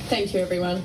Thank you, everyone.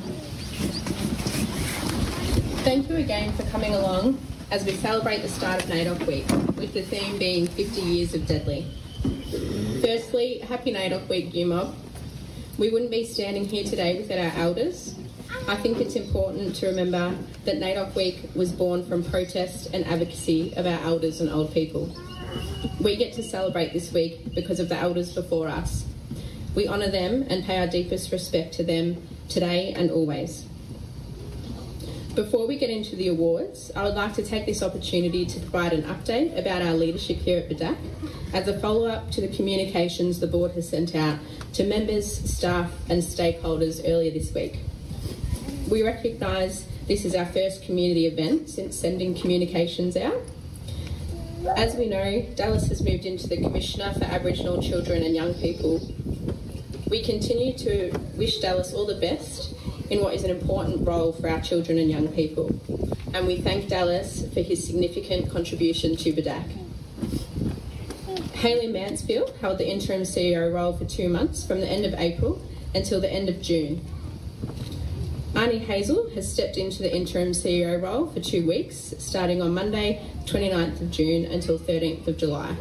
Thank you again for coming along as we celebrate the start of NAIDOC Week, with the theme being 50 years of Deadly. Firstly, happy NAIDOC Week, UMOB. We wouldn't be standing here today without our elders. I think it's important to remember that NAIDOC Week was born from protest and advocacy of our elders and old people. We get to celebrate this week because of the elders before us. We honour them and pay our deepest respect to them today and always. Before we get into the awards, I would like to take this opportunity to provide an update about our leadership here at BDAC as a follow-up to the communications the board has sent out to members, staff and stakeholders earlier this week. We recognise this is our first community event since sending communications out. As we know, Dallas has moved into the Commissioner for Aboriginal Children and Young People. We continue to wish Dallas all the best in what is an important role for our children and young people, and we thank Dallas for his significant contribution to BDAC. Hayley Mansfield held the interim CEO role for 2 months from the end of April until the end of June. Arnie Hazel has stepped into the interim CEO role for 2 weeks, starting on Monday, 29th of June until 13th of July.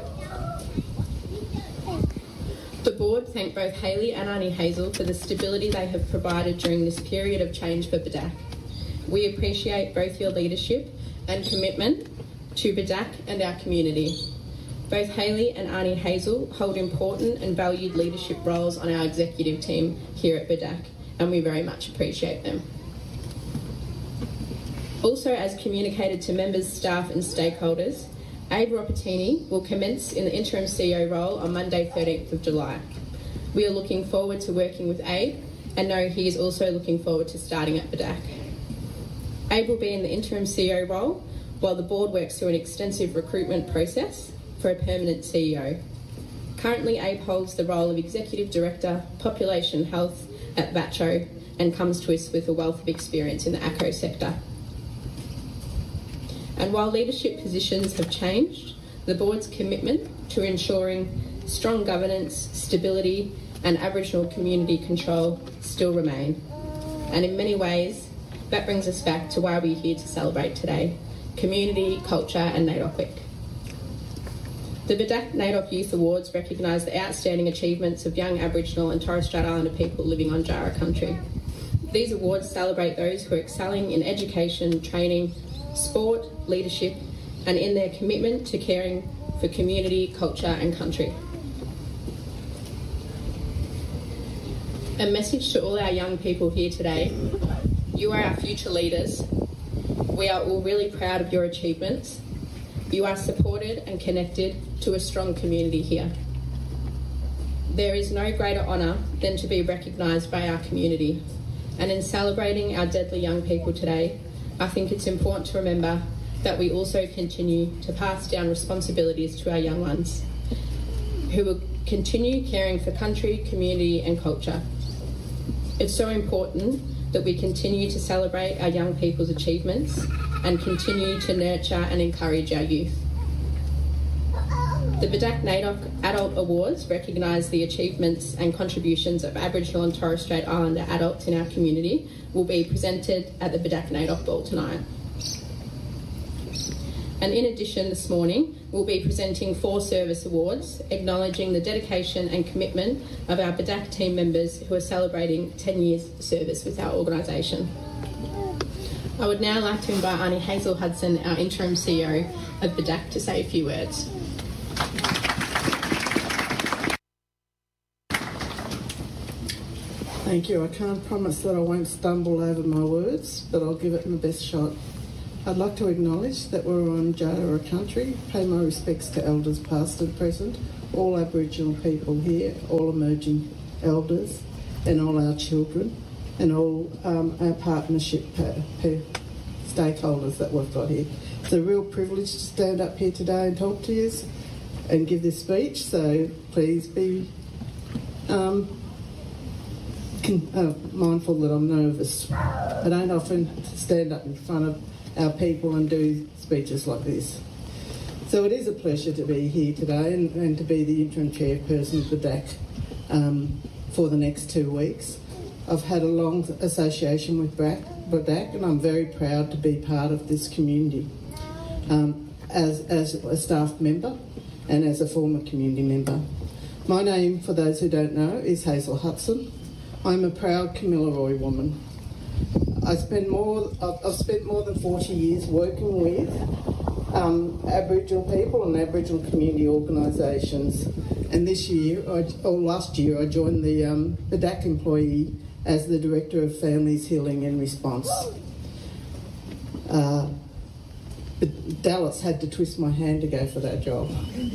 The board thank both Hayley and Arnie Hazel for the stability they have provided during this period of change for BDAC. We appreciate both your leadership and commitment to BDAC and our community. Both Hayley and Arnie Hazel hold important and valued leadership roles on our executive team here at BDAC, and we very much appreciate them. Also, as communicated to members, staff and stakeholders, Abe Ropatini will commence in the interim CEO role on Monday 13th of July. We are looking forward to working with Abe and know he is also looking forward to starting at BDAC. Abe will be in the interim CEO role while the board works through an extensive recruitment process for a permanent CEO. Currently, Abe holds the role of Executive Director, Population Health at VACCHO and comes to us with a wealth of experience in the ACCO sector. And while leadership positions have changed, the board's commitment to ensuring strong governance, stability and Aboriginal community control still remain. And in many ways, that brings us back to why we're here to celebrate today: community, culture and NAIDOC Week. The BDAC NAIDOC Youth Awards recognise the outstanding achievements of young Aboriginal and Torres Strait Islander people living on Jara country. These awards celebrate those who are excelling in education, training, sport, leadership and in their commitment to caring for community, culture and country. A message to all our young people here today: you are our future leaders. We are all really proud of your achievements. You are supported and connected to a strong community here. There is no greater honour than to be recognised by our community. And in celebrating our deadly young people today, I think it's important to remember that we also continue to pass down responsibilities to our young ones, who will continue caring for country, community and culture. It's so important that we continue to celebrate our young people's achievements and continue to nurture and encourage our youth. The BDAC NAIDOC Adult Awards recognise the achievements and contributions of Aboriginal and Torres Strait Islander adults in our community will be presented at the BDAC NAIDOC Ball tonight. And in addition, this morning, we'll be presenting 4 service awards acknowledging the dedication and commitment of our BDAC team members who are celebrating 10 years service with our organisation. I would now like to invite Arnie Hazel Hudson, our interim CEO of BDAC, to say a few words. Thank you. I can't promise that I won't stumble over my words, but I'll give it my best shot. I'd like to acknowledge that we're on Jara country, pay my respects to elders past and present, all Aboriginal people here, all emerging elders and all our children and all our partnership stakeholders that we've got here. It's a real privilege to stand up here today and talk to you and give this speech, so please be mindful that I'm nervous. I don't often stand up in front of our people and do speeches like this. So it is a pleasure to be here today and to be the interim chairperson of the DAC for the next 2 weeks. I've had a long association with Badak, and I'm very proud to be part of this community as a staff member and as a former community member. My name, for those who don't know, is Hazel Hudson. I'm a proud Kamilaroi woman. I've spent more than 40 years working with Aboriginal people and Aboriginal community organisations, and last year I joined the Badak employee as the Director of Families Healing and Response. But Dallas had to twist my hand to go for that job.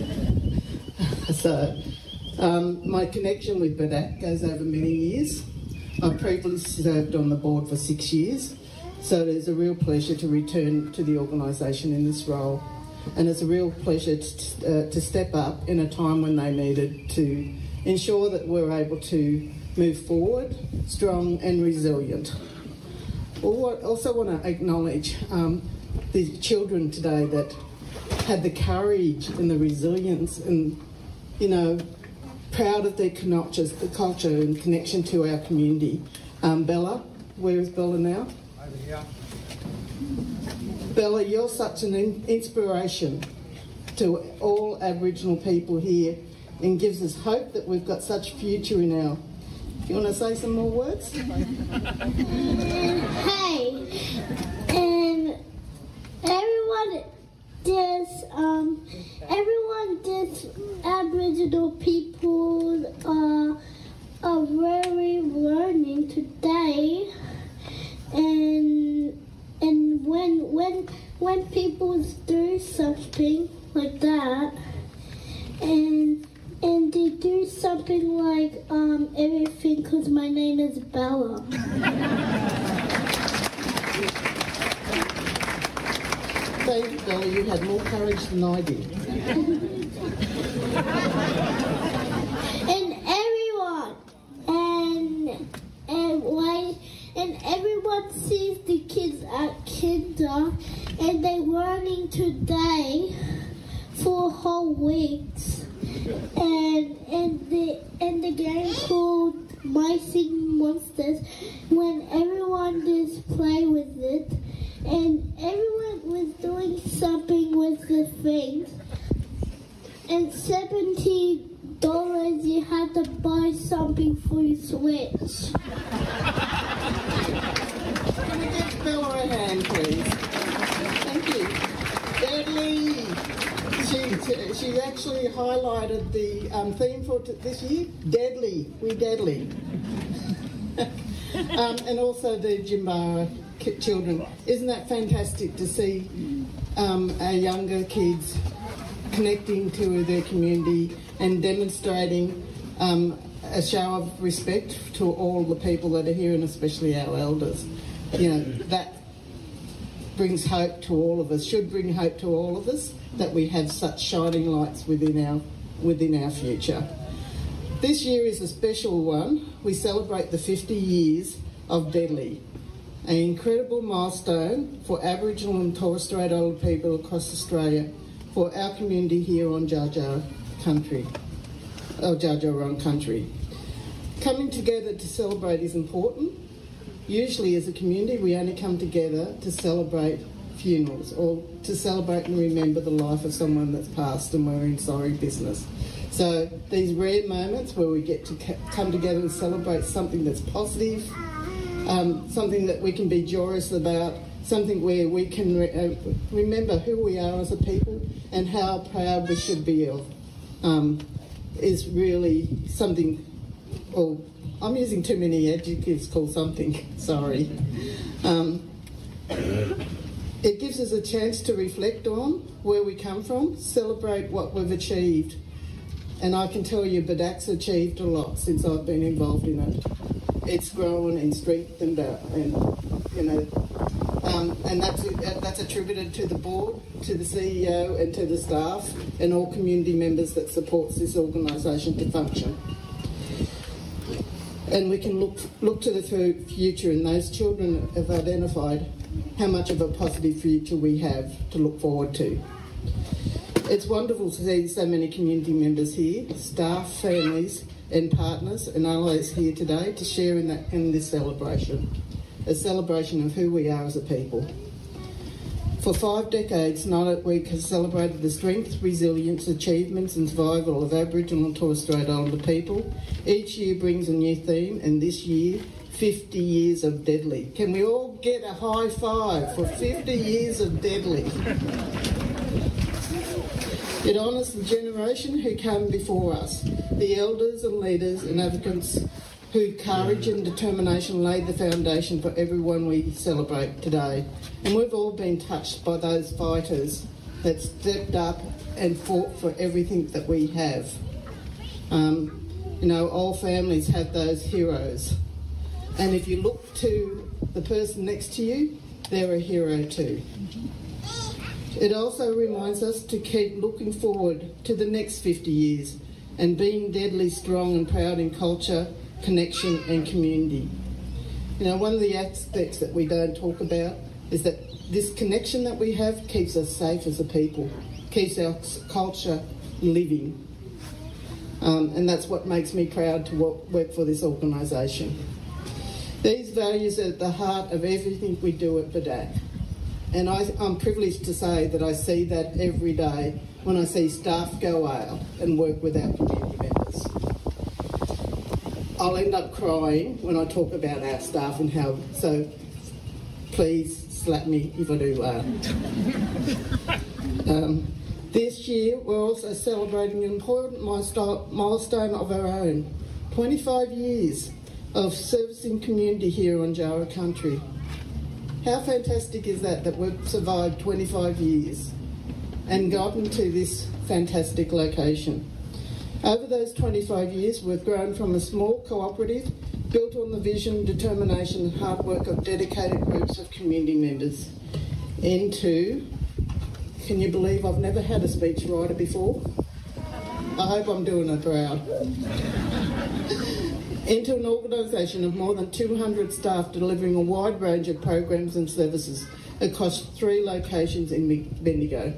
So my connection with Badak goes over many years. I've previously served on the board for 6 years, so it is a real pleasure to return to the organisation in this role, and it's a real pleasure to step up in a time when they needed to ensure that we're able to move forward strong and resilient. I also want to acknowledge the children today that had the courage and the resilience and, proud of their culture and connection to our community. Bella, where is Bella now? Over here. Bella, you're such an inspiration to all Aboriginal people here and gives us hope that we've got such future in our... You want to say some more words? Hey, everyone Aboriginal people are very learning today, and when people do something like that, and they do something like everything, because my name is Bella. Thank you, Bella. You had more courage than I did. And everyone sees the kids at kinder, and they're learning today for whole weeks. And the game called My Singing Monsters, when everyone just play with it, and everyone was doing something with the things, and $70 you had to buy something for your Switch. Can we give Bella a hand, please? Thank you. Deadly. She actually highlighted the theme for this year. Deadly. We deadly. And also the Jimbara children. Isn't that fantastic to see our younger kids connecting to their community and demonstrating a show of respect to all the people that are here, and especially our elders. That brings hope to all of us, should bring hope to all of us, that we have such shining lights within our future. This year is a special one. We celebrate the 50 years of Deadly, an incredible milestone for Aboriginal and Torres Strait Islander people across Australia, for our community here on Dja Dja Wurrung country. Coming together to celebrate is important. Usually as a community we only come together to celebrate funerals or to celebrate and remember the life of someone that's passed and we're in sorry business. So these rare moments where we get to come together and celebrate something that's positive, something that we can be joyous about, something where we can remember who we are as a people and how proud we should be of, is really something. Or I'm using too many adjectives, called something, sorry. It gives us a chance to reflect on where we come from, celebrate what we've achieved. And I can tell you Badak's achieved a lot since I've been involved in it. It's grown and strengthened, and that's attributed to the board, to the CEO and to the staff and all community members that supports this organisation to function. And we can look to the future, and those children have identified how much of a positive future we have to look forward to. It's wonderful to see so many community members here, staff, families, and partners and allies here today to share in this celebration, a celebration of who we are as a people. For 5 decades, Night Out Week has celebrated the strength, resilience, achievements and survival of Aboriginal and Torres Strait Islander people. Each year brings a new theme, and this year, 50 years of Deadly. Can we all get a high five for 50 years of Deadly? It honours the generation who came before us, the elders and leaders and advocates whose courage and determination laid the foundation for everyone we celebrate today. And we've all been touched by those fighters that stepped up and fought for everything that we have. All families have those heroes. And if you look to the person next to you, they're a hero too. It also reminds us to keep looking forward to the next 50 years and being deadly strong and proud in culture, connection and community. One of the aspects that we don't talk about is that this connection that we have keeps us safe as a people, keeps our culture living. And that's what makes me proud to work for this organisation. These values are at the heart of everything we do at BDAC. And I'm privileged to say that I see that every day when I see staff go out and work with our community members. I'll end up crying when I talk about our staff and how, so please slap me if I do. This year we're also celebrating an important milestone of our own, 25 years of servicing community here on Jara country. How fantastic is that we've survived 25 years and gotten to this fantastic location. Over those 25 years, we've grown from a small cooperative built on the vision, determination and hard work of dedicated groups of community members into, can you believe I've never had a speechwriter before? I hope I'm doing her proud. Into an organisation of more than 200 staff delivering a wide range of programs and services across 3 locations in Bendigo.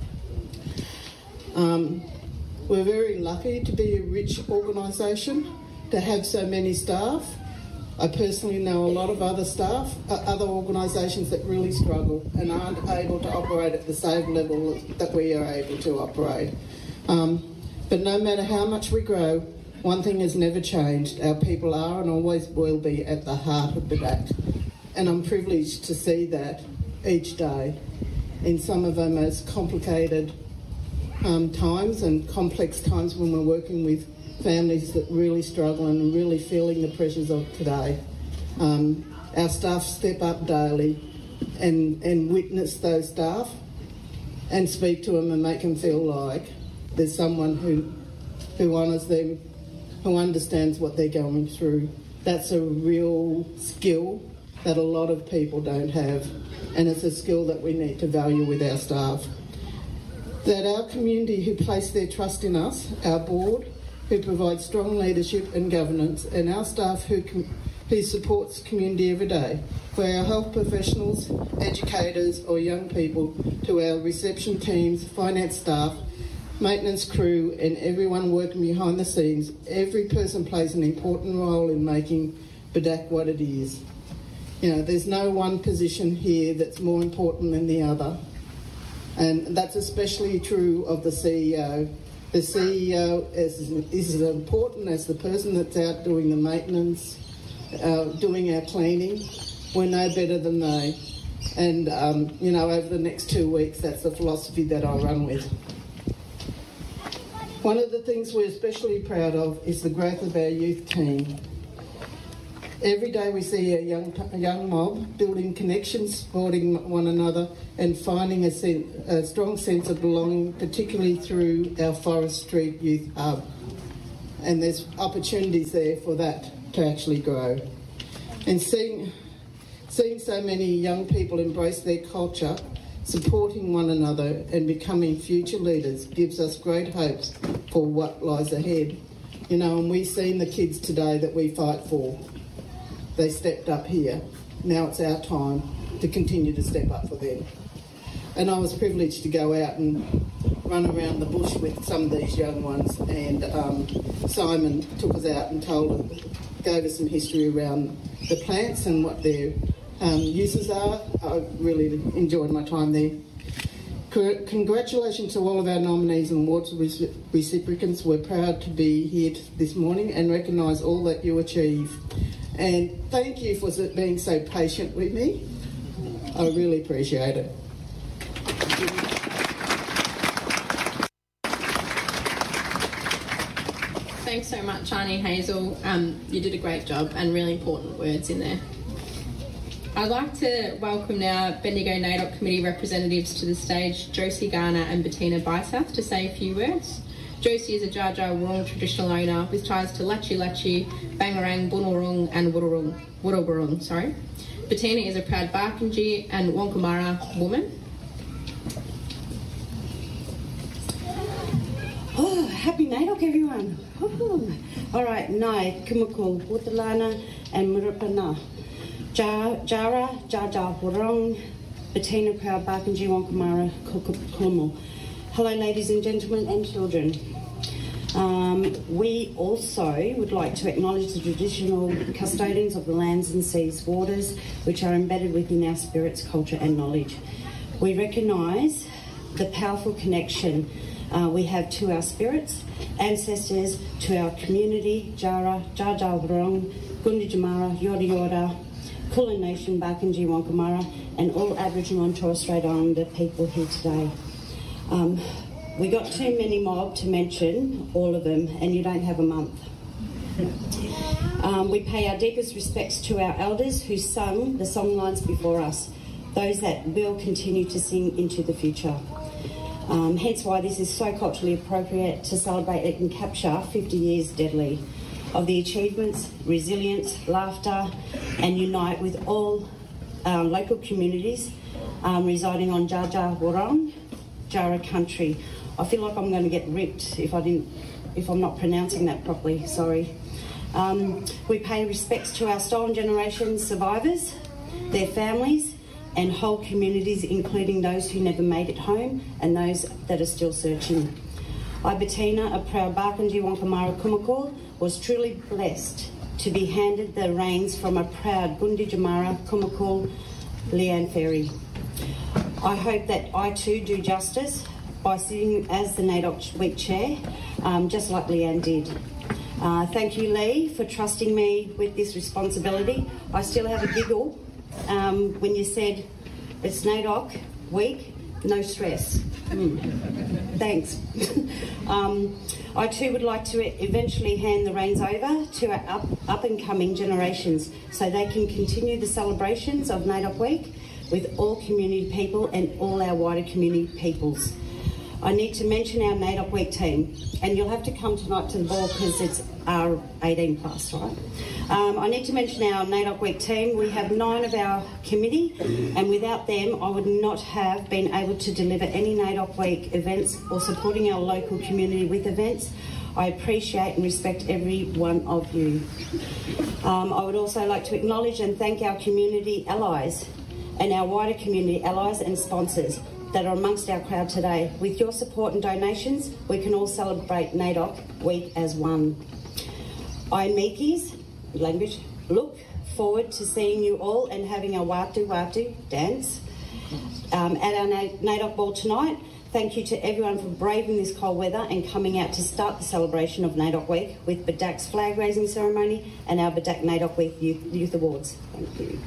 We're very lucky to be a rich organisation, to have so many staff. I personally know a lot of other staff, other organisations that really struggle and aren't able to operate at the same level that we are able to operate. But no matter how much we grow, one thing has never changed. Our people are and always will be at the heart of BDAC. And I'm privileged to see that each day in some of our most complicated times and complex times when we're working with families that really struggle and really feeling the pressures of today. Our staff step up daily and witness those staff and speak to them and make them feel like there's someone who honours them, who understands what they're going through. That's a real skill that a lot of people don't have, and it's a skill that we need to value with our staff. That our community who place their trust in us, our board, who provides strong leadership and governance, and our staff who supports community every day, for our health professionals, educators or young people, to our reception teams, finance staff, maintenance crew and everyone working behind the scenes, every person plays an important role in making BDAC what it is. There's no one position here that's more important than the other. And that's especially true of the CEO. The CEO is as important as the person that's out doing the maintenance, doing our cleaning. We're no better than they. And, over the next 2 weeks, that's the philosophy that I run with. One of the things we're especially proud of is the growth of our youth team. Every day we see a young mob building connections, supporting one another and finding a strong sense of belonging, particularly through our Forest Street Youth Hub. And there's opportunities there for that to actually grow. And seeing so many young people embrace their culture, supporting one another and becoming future leaders gives us great hopes for what lies ahead. And we've seen the kids today that we fight for. They stepped up here. Now it's our time to continue to step up for them. And I was privileged to go out and run around the bush with some of these young ones, and Simon took us out and gave us some history around the plants and what their uses are. I really enjoyed my time there. Congratulations to all of our nominees and awards recipients. We're proud to be here this morning and recognise all that you achieve. And thank you for being so patient with me. I really appreciate it. Thanks so much, Arnie Hazel. You did a great job and really important words in there. I'd like to welcome now Bendigo NAIDOC Committee representatives to the stage, Josie Garner and Bettina Bysouth, to say a few words. Josie is a Dja Dja Wurrung traditional owner with ties to Lachi Lachi, Bangarang, Bunurong and Wurrung, sorry. Bettina is a proud Barkindji and Wankamara woman. Oh, happy NAIDOC, everyone. All right, Nai, Kumakul, Wutalana and Murupana. Jara, Dja Dja Wurrung, Bettina, proud Barkindji, Wankamara, Kukukumu. Hello, ladies and gentlemen and children. We also would like to acknowledge the traditional custodians of the lands and seas, waters, which are embedded within our spirits, culture and knowledge. We recognise the powerful connection we have to our spirits, ancestors, to our community, Jara, Dja Dja Wurrung, Gunditjmara, Yorta Yorta, Kulin Nation, Barkindji, Wankamara, and all Aboriginal and Torres Strait Islander people here today. We got too many mob to mention all of them, and you don't have a month. We pay our deepest respects to our elders who sung the songlines before us, those that will continue to sing into the future. Hence why this is so culturally appropriate to celebrate and capture 50 years deadly of the achievements, resilience, laughter, and unite with all local communities residing on Dja Dja Wurrung, Jara country. I feel like I'm going to get ripped if I'm not pronouncing that properly, sorry. We pay respects to our stolen generation survivors, their families, and whole communities, including those who never made it home and those that are still searching. I, Bettina, a proud Barkindji Wankamara Kumakul, was truly blessed to be handed the reins from a proud Gunditjmara Kumakul, Leanne Ferry. I hope that I too do justice by sitting as the NAIDOC Week Chair, just like Leanne did. Thank you, Lee, for trusting me with this responsibility. I still have a giggle when you said it's NAIDOC Week, no stress. Thanks. I too would like to eventually hand the reins over to our up and coming generations so they can continue the celebrations of NAIDOC Week with all community people and all our wider community peoples. I need to mention our NAIDOC Week team, and you'll have to come tonight to the ball because it's our 18 plus, right? I need to mention our NAIDOC Week team. We have 9 of our committee, and without them, I would not have been able to deliver any NAIDOC Week events or supporting our local community with events. I appreciate and respect every one of you. I would also like to acknowledge and thank our community allies and our wider community allies and sponsors that are amongst our crowd today. With your support and donations, we can all celebrate NAIDOC Week as one. I, Mikis, language, look forward to seeing you all and having a Watu Watu dance at our NAIDOC Ball tonight. Thank you to everyone for braving this cold weather and coming out to start the celebration of NAIDOC Week with Badak's flag raising ceremony and our Badak NAIDOC Week Youth Awards. Thank you.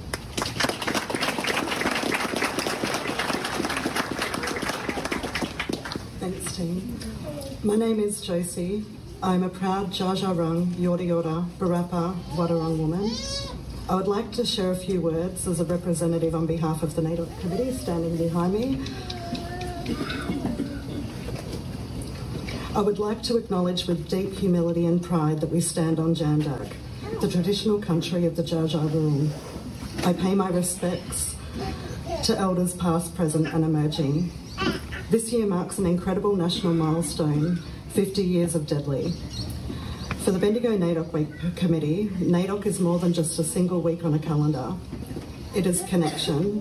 Thanks, team. My name is Josie. I'm a proud Dja Dja Wurrung, Yorta Yorta, Barapa, Wadawurrung woman. I would like to share a few words as a representative on behalf of the NAIDOC committee standing behind me. I would like to acknowledge with deep humility and pride that we stand on Jandak, the traditional country of the Dja Dja Wurrung. I pay my respects to elders past, present and emerging. This year marks an incredible national milestone, 50 years of Deadly. For the Bendigo NAIDOC Week Committee, NAIDOC is more than just a single week on a calendar. It is connection,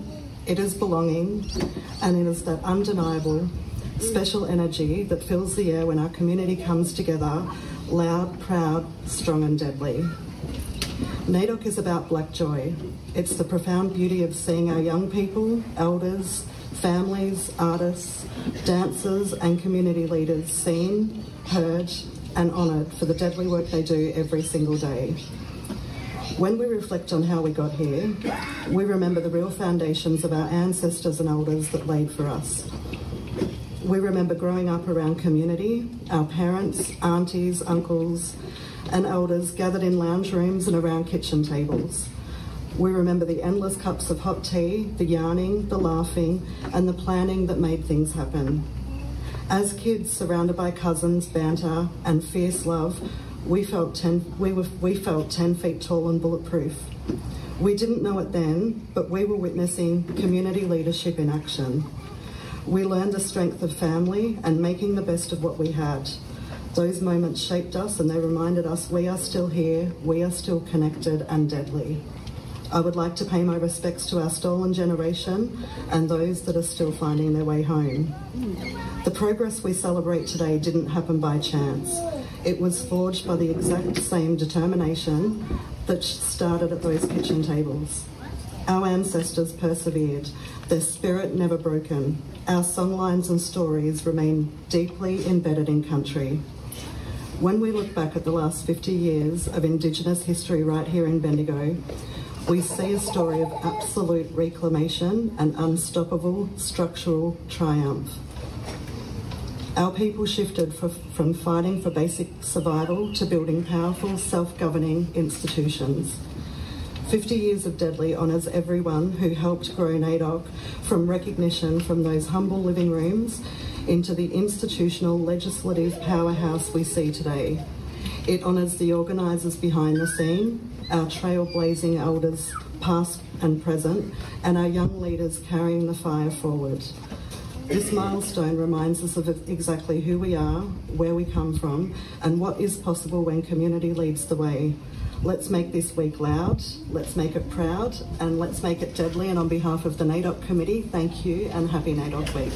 It is belonging, and it is that undeniable, special energy that fills the air when our community comes together, loud, proud, strong and deadly. NAIDOC is about black joy. It's the profound beauty of seeing our young people, elders, families, artists, dancers and community leaders seen, heard and honoured for the deadly work they do every single day. When we reflect on how we got here, we remember the real foundations of our ancestors and elders that laid for us. We remember growing up around community, our parents, aunties, uncles and elders gathered in lounge rooms and around kitchen tables. We remember the endless cups of hot tea, the yarning, the laughing and the planning that made things happen. As kids surrounded by cousins, banter and fierce love, we felt 10 feet tall and bulletproof. We didn't know it then, but we were witnessing community leadership in action. We learned the strength of family and making the best of what we had. Those moments shaped us and they reminded us we are still here, we are still connected and deadly. I would like to pay my respects to our stolen generation and those that are still finding their way home. The progress we celebrate today didn't happen by chance. It was forged by the exact same determination that started at those kitchen tables. Our ancestors persevered, their spirit never broken. Our songlines and stories remain deeply embedded in country. When we look back at the last 50 years of Indigenous history right here in Bendigo, we see a story of absolute reclamation and unstoppable structural triumph. Our people shifted from fighting for basic survival to building powerful, self-governing institutions. 50 years of Deadly honours everyone who helped grow NAIDOC from recognition from those humble living rooms into the institutional legislative powerhouse we see today. It honours the organisers behind the scene, our trailblazing elders past and present, and our young leaders carrying the fire forward. This milestone reminds us of exactly who we are, where we come from, and what is possible when community leads the way. Let's make this week loud, let's make it proud, and let's make it deadly. And on behalf of the NAIDOC committee, thank you and happy NAIDOC week.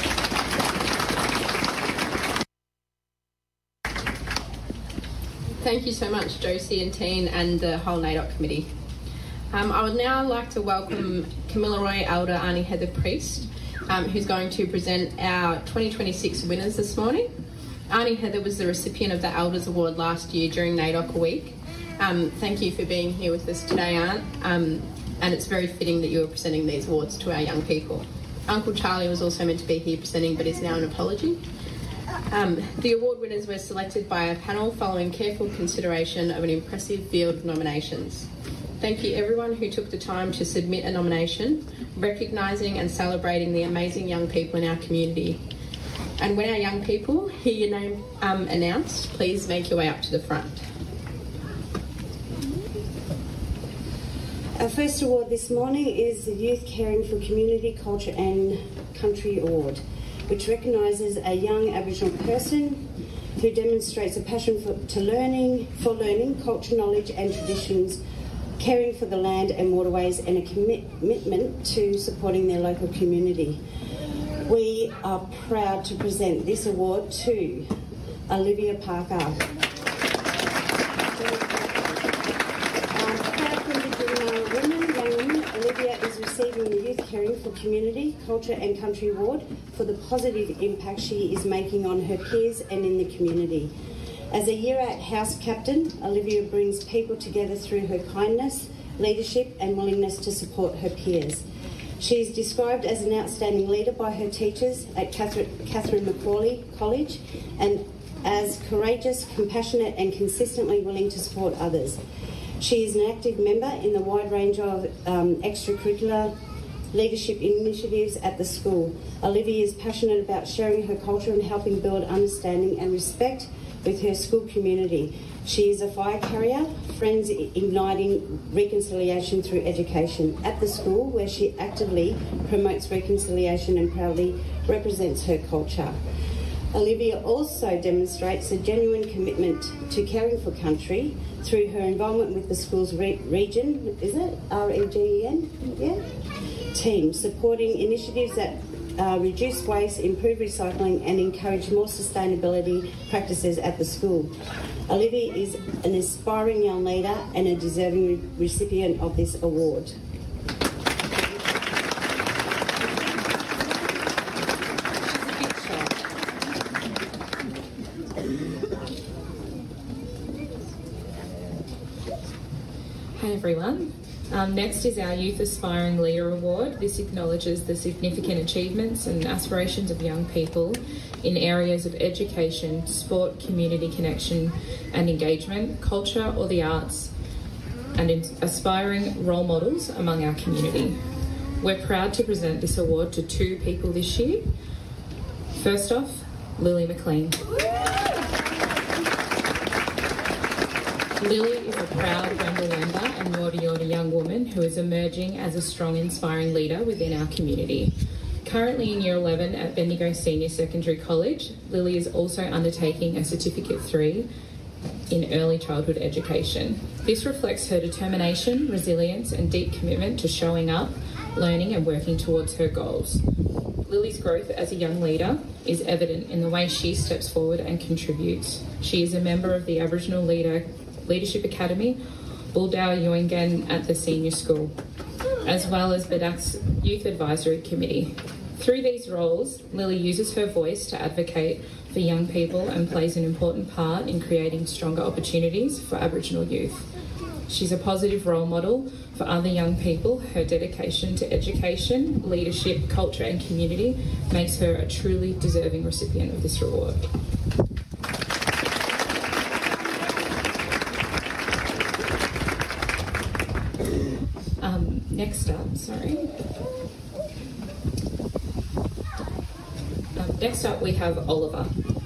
Thank you so much, Josie and Teen and the whole NAIDOC committee. I would now like to welcome Kamilaroi Elder Arnie Heather Priest, who's going to present our 2026 winners this morning. Arnie Heather was the recipient of the Elders Award last year during NAIDOC Week. Thank you for being here with us today, Aunt, and it's very fitting that you are presenting these awards to our young people. Uncle Charlie was also meant to be here presenting, but is now an apology. The award winners were selected by a panel following careful consideration of an impressive field of nominations. Thank you everyone who took the time to submit a nomination, recognising and celebrating the amazing young people in our community. And when our young people hear your name announced, please make your way up to the front. Our first award this morning is the Youth Caring for Community, Culture and Country Award, which recognises a young Aboriginal person who demonstrates a passion for learning, culture, knowledge and traditions, caring for the land and waterways, and a commitment to supporting their local community. We are proud to present this award to Olivia Parker. Olivia is receiving the Youth Caring for Community, Culture and Country Award for the positive impact she is making on her peers and in the community. As a Year 8 House Captain, Olivia brings people together through her kindness, leadership and willingness to support her peers. She is described as an outstanding leader by her teachers at Catherine Macaulay College and as courageous, compassionate and consistently willing to support others. She is an active member in the wide range of extracurricular leadership initiatives at the school. Olivia is passionate about sharing her culture and helping build understanding and respect with her school community. She is a fire carrier, friends igniting reconciliation through education at the school, where she actively promotes reconciliation and proudly represents her culture. Olivia also demonstrates a genuine commitment to caring for country through her involvement with the school's region, is it? REGN? Yeah? team, supporting initiatives that reduce waste, improve recycling and encourage more sustainability practices at the school. Olivia is an aspiring young leader and a deserving recipient of this award. Hi everyone. Next is our Youth Aspiring Leader Award. This acknowledges the significant achievements and aspirations of young people in areas of education, sport, community connection and engagement, culture or the arts, and aspiring role models among our community. We're proud to present this award to 2 people this year. First off, Lily McLean. Lily is a proud Wendell member and Yorta Yorta young woman who is emerging as a strong, inspiring leader within our community. Currently in Year 11 at Bendigo Senior Secondary College, Lily is also undertaking a Certificate 3 in Early Childhood Education. This reflects her determination, resilience and deep commitment to showing up, learning and working towards her goals. Lily's growth as a young leader is evident in the way she steps forward and contributes. She is a member of the Aboriginal Leadership Academy, Buldao Yuengan at the senior school, as well as Badak's Youth Advisory Committee. Through these roles, Lily uses her voice to advocate for young people and plays an important part in creating stronger opportunities for Aboriginal youth. She's a positive role model for other young people. Her dedication to education, leadership, culture and community makes her a truly deserving recipient of this reward. Next up we have Oliver.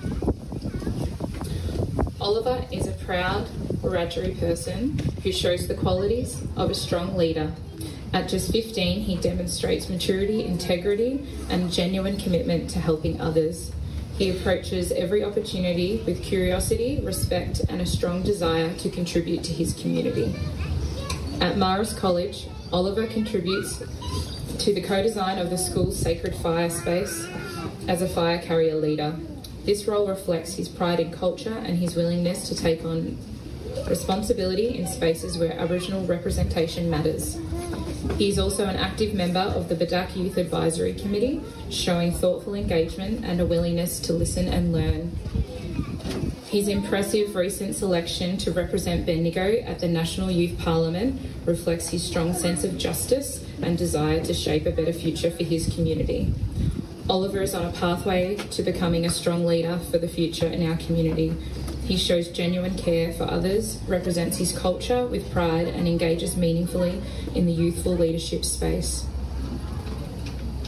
Oliver is a proud Wiradjuri person who shows the qualities of a strong leader. At just 15, he demonstrates maturity, integrity and genuine commitment to helping others. He approaches every opportunity with curiosity, respect and a strong desire to contribute to his community. At Marist College, Oliver contributes to the co-design of the school's sacred fire space as a fire carrier leader. This role reflects his pride in culture and his willingness to take on responsibility in spaces where Aboriginal representation matters. He is also an active member of the Badak Youth Advisory Committee, showing thoughtful engagement and a willingness to listen and learn. His impressive recent selection to represent Bendigo at the National Youth Parliament reflects his strong sense of justice and desire to shape a better future for his community. Oliver is on a pathway to becoming a strong leader for the future in our community. He shows genuine care for others, represents his culture with pride and engages meaningfully in the youthful leadership space.